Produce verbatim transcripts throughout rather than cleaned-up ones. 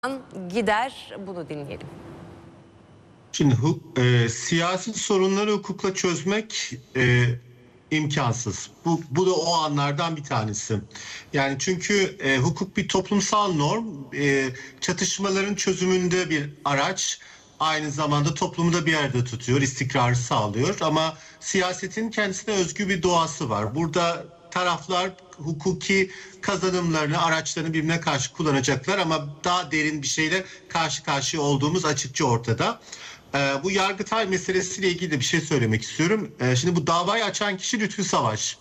gider, bunu dinleyelim. Şimdi e, siyasi sorunları hukukla çözmek e, imkansız. Bu, bu da o anlardan bir tanesi. Yani çünkü e, hukuk bir toplumsal norm, e, çatışmaların çözümünde bir araç, aynı zamanda toplumu da bir arada tutuyor, istikrarı sağlıyor. Ama siyasetin kendisine özgü bir doğası var. Burada taraflar hukuki kazanımlarını, araçlarını birbirine karşı kullanacaklar ama daha derin bir şeyle karşı karşıya olduğumuz açıkça ortada. Ee, bu Yargıtay meselesiyle ilgili de bir şey söylemek istiyorum. Ee, şimdi bu davayı açan kişi Lütfü Savaş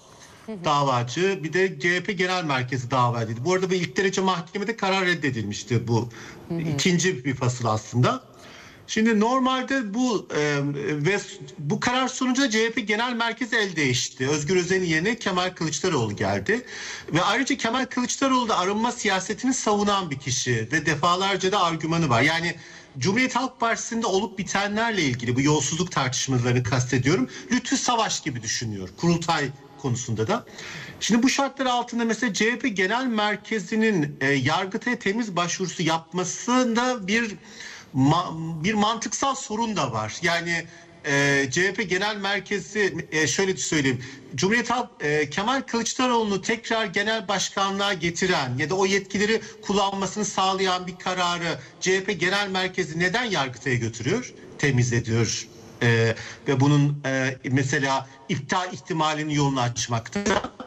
davacı, bir de C H P Genel Merkezi davacıydı. Bu arada bu ilk derece mahkemede karar reddedilmişti, bu hı hı. ikinci bir fasıl aslında. Şimdi normalde bu e, ve bu karar sonucu C H P Genel Merkezi el değişti. Özgür Özel'in yerine Kemal Kılıçdaroğlu geldi. Ve ayrıca Kemal Kılıçdaroğlu da arınma siyasetini savunan bir kişi ve defalarca da argümanı var. Yani Cumhuriyet Halk Partisi'nde olup bitenlerle ilgili bu yolsuzluk tartışmalarını kastediyorum. Lütfü Savaş gibi düşünüyor kurultay konusunda da. Şimdi bu şartlar altında mesela C H P Genel Merkezi'nin e, Yargıtay'a temiz başvurusu yapmasında bir ma, bir mantıksal sorun da var. Yani e, C H P Genel Merkezi e, şöyle söyleyeyim. Cumhuriyet Halk e, Kemal Kılıçdaroğlu'nu tekrar genel başkanlığa getiren ya da o yetkileri kullanmasını sağlayan bir kararı C H P Genel Merkezi neden Yargıtay'a götürüyor? Temiz ediyor. Ee, ve bunun e, mesela iptal ihtimalinin yolunu açmakta.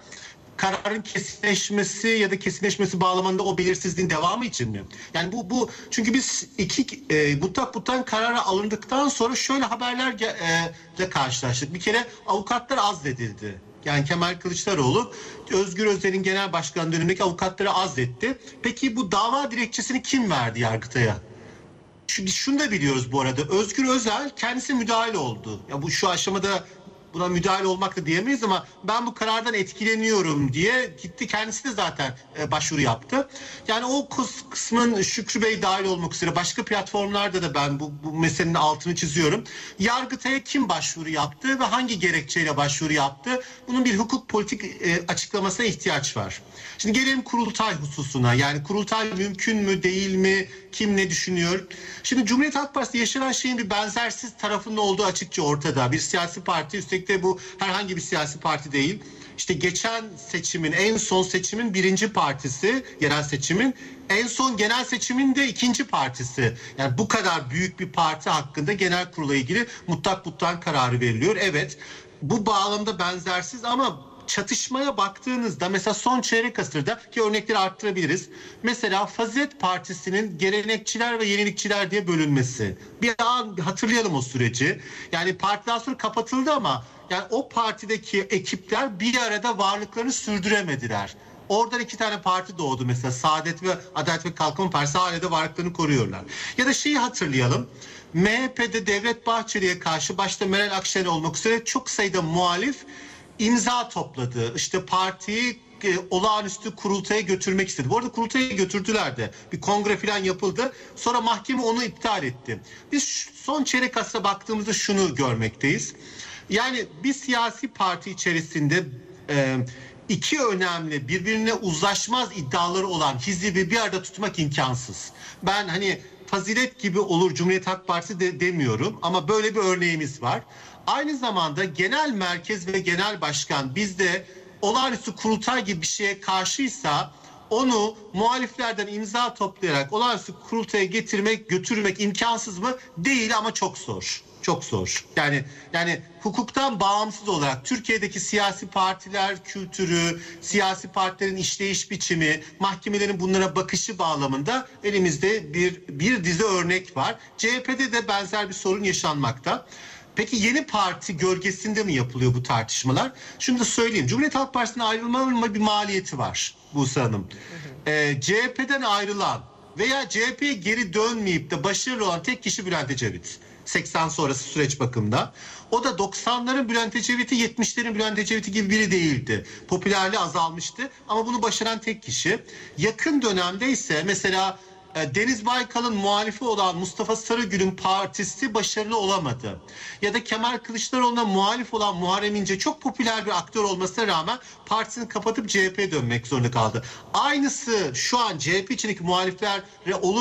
Kararın kesinleşmesi ya da kesinleşmesi bağlamında o belirsizliğin devamı için mi? Yani bu bu çünkü biz iki e, mutlak mutlak karara alındıktan sonra şöyle haberlerle karşılaştık. Bir kere avukatlar azledildi. Yani Kemal Kılıçdaroğlu Özgür Özel'in genel başkan dönemindeki avukatları azletti. Peki bu dava dilekçesini kim verdi Yargıtay'a? Şimdi şunu da biliyoruz bu arada. Özgür Özel kendisi müdahil oldu. Ya bu şu aşamada buna müdahale olmak da diyemeyiz ama ben bu karardan etkileniyorum diye gitti, kendisi de zaten e, başvuru yaptı. Yani o kısmın Şükrü Bey dahil olmak üzere başka platformlarda da ben bu, bu meselenin altını çiziyorum. Yargıtay'a kim başvuru yaptı ve hangi gerekçeyle başvuru yaptı? Bunun bir hukuk politik e, açıklamasına ihtiyaç var. Şimdi gelelim kurultay hususuna. Yani kurultay mümkün mü değil mi? Kim ne düşünüyor? Şimdi Cumhuriyet Halk Partisi yaşanan şeyin bir benzersiz tarafının olduğu açıkça ortada. Bir siyasi parti, üstelik de bu herhangi bir siyasi parti değil. İşte geçen seçimin, en son seçimin birinci partisi, yerel seçimin, en son genel seçimin de ikinci partisi. Yani bu kadar büyük bir parti hakkında genel kurula ilgili mutlak mutlak kararı veriliyor. Evet, bu bağlamda benzersiz ama çatışmaya baktığınızda mesela son çeyrek asırda ki örnekleri arttırabiliriz. Mesela Fazilet Partisi'nin gelenekçiler ve yenilikçiler diye bölünmesi. Bir an hatırlayalım o süreci. Yani partiden sonra kapatıldı ama yani o partideki ekipler bir arada varlıklarını sürdüremediler. Oradan iki tane parti doğdu mesela. Saadet ve Adalet ve Kalkınma Partisi hala da varlıklarını koruyorlar. Ya da şeyi hatırlayalım. M H P'de Devlet Bahçeli'ye karşı başta Meral Akşener olmak üzere çok sayıda muhalif imza topladı. İşte partiyi e, olağanüstü kurultaya götürmek istedi. Bu arada kurultaya götürdüler de. Bir kongre falan yapıldı. Sonra mahkeme onu iptal etti. Biz son çeyrek asra baktığımızda şunu görmekteyiz. Yani bir siyasi parti içerisinde e, iki önemli birbirine uzlaşmaz iddiaları olan hizbi bir arada tutmak imkansız. Ben hani Fazilet gibi olur Cumhuriyet Halk Partisi de demiyorum ama böyle bir örneğimiz var. Aynı zamanda genel merkez ve genel başkan bizde olağanüstü kurultay gibi bir şeye karşıysa onu muhaliflerden imza toplayarak olağanüstü kurultaya getirmek, götürmek imkansız mı? Değil ama çok zor. Çok zor. Yani yani hukuktan bağımsız olarak Türkiye'deki siyasi partiler kültürü, siyasi partilerin işleyiş biçimi, mahkemelerin bunlara bakışı bağlamında elimizde bir bir dizi örnek var. C H P'de de benzer bir sorun yaşanmakta. Peki yeni parti gölgesinde mi yapılıyor bu tartışmalar? Şunu da söyleyeyim. Cumhuriyet Halk Partisi'ne ayrılmanın bir maliyeti var Buse Hanım. Ee, C H P'den ayrılan veya C H P'ye geri dönmeyip de başarılı olan tek kişi Bülent Ecevit. seksen sonrası süreç bakımında. O da doksanların Bülent Ecevit'i, yetmişlerin Bülent Ecevit'i gibi biri değildi. Popülerliği azalmıştı ama bunu başaran tek kişi. Yakın dönemde ise mesela Deniz Baykal'ın muhalifi olan Mustafa Sarıgül'ün partisi başarılı olamadı. Ya da Kemal Kılıçdaroğlu'na muhalif olan Muharrem İnce çok popüler bir aktör olmasına rağmen partisini kapatıp C H P'ye dönmek zorunda kaldı. Aynısı şu an C H P içindeki muhaliflere olur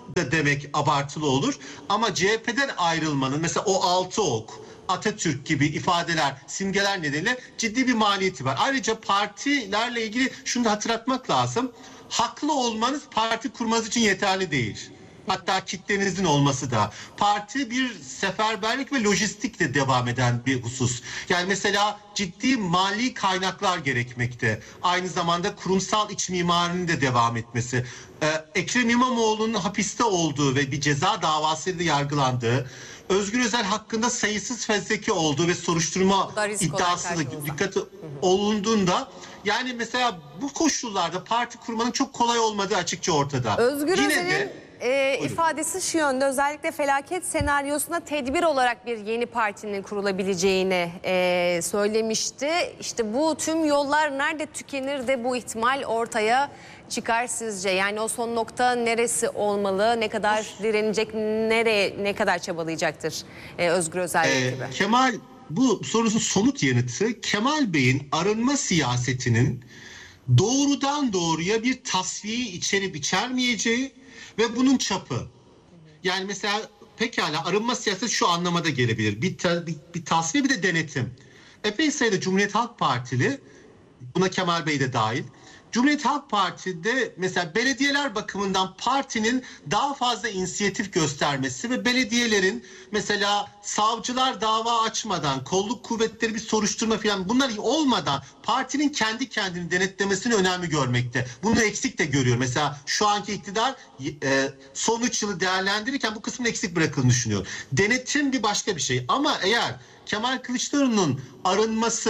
da demek abartılı olur. Ama C H P'den ayrılmanın mesela o altı ok, Atatürk gibi ifadeler, simgeler nedeniyle ciddi bir maliyeti var. Ayrıca partilerle ilgili şunu da hatırlatmak lazım. Haklı olmanız parti kurmanız için yeterli değil. Hatta kitlenizin olması da. Parti bir seferberlik ve lojistikle devam eden bir husus. Yani mesela ciddi mali kaynaklar gerekmekte. Aynı zamanda kurumsal iç mimarinin de devam etmesi. Ee, Ekrem İmamoğlu'nun hapiste olduğu ve bir ceza davasıyla yargılandığı, Özgür Özel hakkında sayısız fezleke olduğu ve soruşturma iddiası da dikkate olunduğunda, yani mesela bu koşullarda parti kurmanın çok kolay olmadığı açıkça ortada. Özgür Özel'in e, ifadesi şu yönde: özellikle felaket senaryosuna tedbir olarak bir yeni partinin kurulabileceğini e, söylemişti. İşte bu tüm yollar nerede tükenir de bu ihtimal ortaya çıkar sizce? Yani o son nokta neresi olmalı? Ne kadar direnecek? Nereye, ne kadar çabalayacaktır e, Özgür Özel ee, gibi? Kemal, bu sorunun somut yanıtı Kemal Bey'in arınma siyasetinin doğrudan doğruya bir tasfiyeyi içerip içermeyeceği ve bunun çapı. Yani mesela pekala arınma siyaseti şu anlamada gelebilir: bir, ta, bir, bir tasfiye, bir de denetim. Epey sayıda Cumhuriyet Halk Partili, buna Kemal Bey de dahil, Cumhuriyet Halk Parti'de mesela belediyeler bakımından partinin daha fazla inisiyatif göstermesi ve belediyelerin mesela savcılar dava açmadan, kolluk kuvvetleri bir soruşturma falan, bunlar olmadan partinin kendi kendini denetlemesini önemli görmekte. Bunu eksik de görüyor. Mesela şu anki iktidar e, son üç yılı değerlendirirken bu kısmını eksik bırakıldığını düşünüyor. Denetim bir başka bir şey. Ama eğer Kemal Kılıçdaroğlu'nun arınması,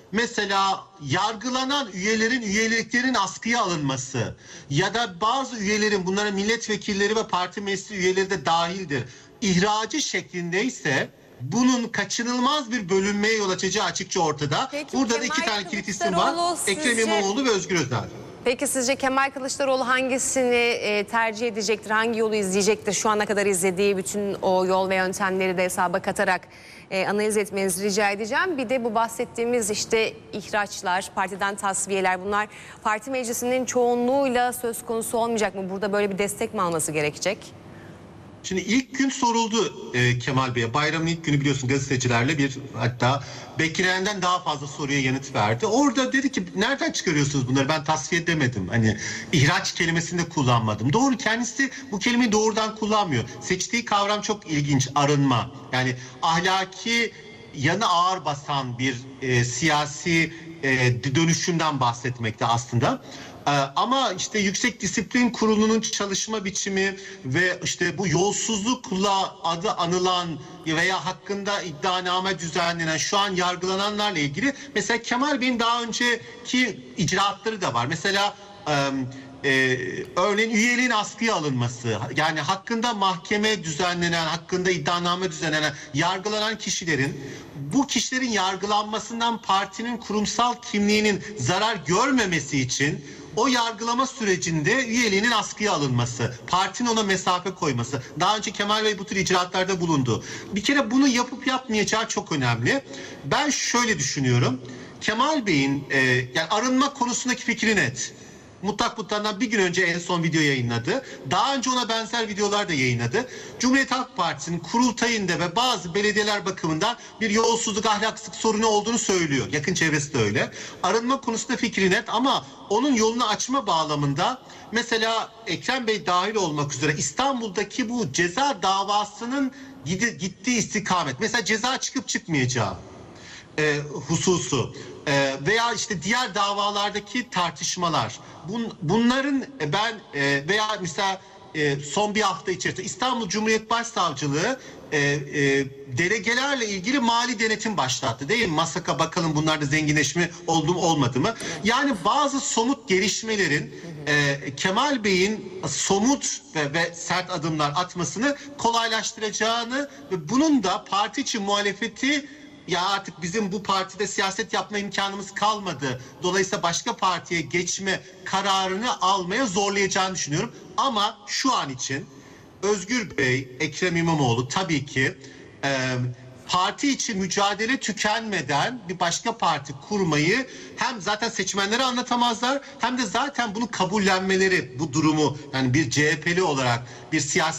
mesela yargılanan üyelerin üyeliklerin askıya alınması ya da bazı üyelerin, bunlara milletvekilleri ve parti meclisi üyeleri de dahildir, ihracı şeklindeyse bunun kaçınılmaz bir bölünmeye yol açacağı açıkça ortada. Peki, burada Kemal da iki tane kilit isim var: sizce... Ekrem İmamoğlu ve Özgür Özel. Peki sizce Kemal Kılıçdaroğlu hangisini e, tercih edecektir, hangi yolu izleyecektir? Şu ana kadar izlediği bütün o yol ve yöntemleri de hesaba katarak e, analiz etmenizi rica edeceğim. Bir de bu bahsettiğimiz işte ihraçlar, partiden tasfiyeler, bunlar parti meclisinin çoğunluğuyla söz konusu olmayacak mı? Burada böyle bir destek mi alması gerekecek? Şimdi ilk gün soruldu e, Kemal Bey'e. Bayramın ilk günü biliyorsun, gazetecilerle bir, hatta beklenenden daha fazla soruya yanıt verdi. Orada dedi ki nereden çıkarıyorsunuz bunları? Ben tasfiye demedim. Hani ihraç kelimesini de kullanmadım. Doğru, kendisi bu kelimeyi doğrudan kullanmıyor. Seçtiği kavram çok ilginç: arınma. Yani ahlaki yanı ağır basan bir e, siyasi e, dönüşümden bahsetmekte aslında. Ee, ama işte Yüksek Disiplin Kurulu'nun çalışma biçimi ve işte bu yolsuzlukla adı anılan veya hakkında iddianame düzenlenen, şu an yargılananlarla ilgili mesela Kemal Bey'in daha önceki icraatları da var. Mesela e, e, örneğin üyeliğin askıya alınması, yani hakkında mahkeme düzenlenen, hakkında iddianame düzenlenen, yargılanan kişilerin, bu kişilerin yargılanmasından partinin kurumsal kimliğinin zarar görmemesi için o yargılama sürecinde üyeliğinin askıya alınması, partinin ona mesafe koyması. Daha önce Kemal Bey bu tür icraatlarda bulundu. Bir kere bunu yapıp yapmayacağı çok önemli. Ben şöyle düşünüyorum: Kemal Bey'in e, yani arınma konusundaki fikri net. Mutlak Mutlak'tan bir gün önce en son video yayınladı. Daha önce ona benzer videolar da yayınladı. Cumhuriyet Halk Partisi'nin kurultayında ve bazı belediyeler bakımından bir yolsuzluk, ahlaksızlık sorunu olduğunu söylüyor. Yakın çevresi de öyle. Arınma konusunda fikri net ama onun yolunu açma bağlamında mesela Ekrem Bey dahil olmak üzere İstanbul'daki bu ceza davasının gittiği istikamet, mesela ceza çıkıp çıkmayacağı E, hususu e, veya işte diğer davalardaki tartışmalar, bun, bunların ben e, veya mesela e, son bir hafta içerisinde İstanbul Cumhuriyet Başsavcılığı e, e, delegelerle ilgili mali denetim başlattı, değil mi? Masaka bakalım bunlarda zenginleşme oldu mu olmadı mı? Yani bazı somut gelişmelerin e, Kemal Bey'in somut ve, ve sert adımlar atmasını kolaylaştıracağını ve bunun da parti içi muhalefeti, ya artık bizim bu partide siyaset yapma imkanımız kalmadı, dolayısıyla başka partiye geçme kararını almaya zorlayacağını düşünüyorum. Ama şu an için Özgür Bey, Ekrem İmamoğlu tabii ki e, parti için mücadele tükenmeden bir başka parti kurmayı hem zaten seçmenlere anlatamazlar hem de zaten bunu kabullenmeleri, bu durumu, yani bir C H P'li olarak bir siyasi